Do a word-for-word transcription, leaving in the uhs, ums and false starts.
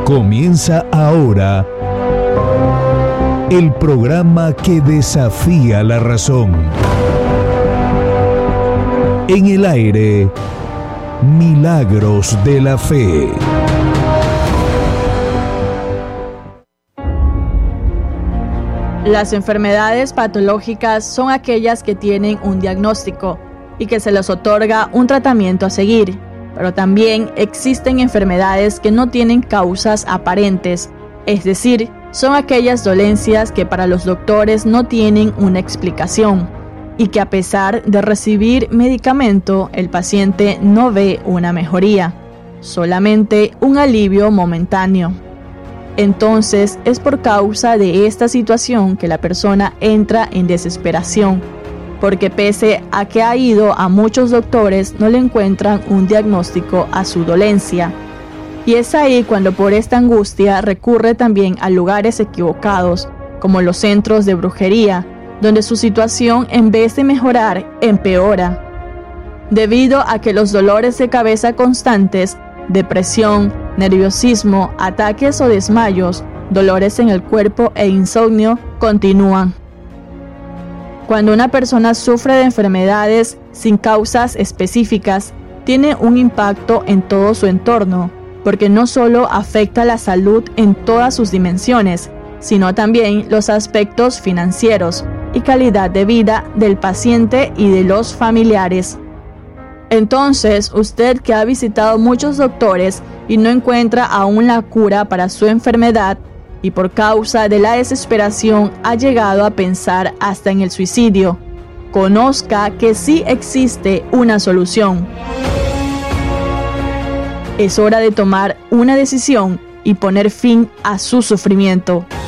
Comienza ahora el programa que desafía la razón. En el aire, Milagros de la Fe. Las enfermedades patológicas son aquellas que tienen un diagnóstico y que se les otorga un tratamiento a seguir, pero también existen enfermedades que no tienen causas aparentes, es decir, son aquellas dolencias que para los doctores no tienen una explicación y que a pesar de recibir medicamento, el paciente no ve una mejoría, solamente un alivio momentáneo. Entonces, es por causa de esta situación que la persona entra en desesperación, porque pese a que ha ido a muchos doctores, no le encuentran un diagnóstico a su dolencia. Y es ahí cuando por esta angustia recurre también a lugares equivocados, como los centros de brujería, donde su situación en vez de mejorar, empeora. Debido a que los dolores de cabeza constantes, depresión, nerviosismo, ataques o desmayos, dolores en el cuerpo e insomnio continúan. Cuando una persona sufre de enfermedades sin causas específicas, tiene un impacto en todo su entorno, porque no solo afecta la salud en todas sus dimensiones, sino también los aspectos financieros y calidad de vida del paciente y de los familiares. Entonces, usted que ha visitado muchos doctores y no encuentra aún la cura para su enfermedad, y por causa de la desesperación ha llegado a pensar hasta en el suicidio, conozca que sí existe una solución. Es hora de tomar una decisión y poner fin a su sufrimiento.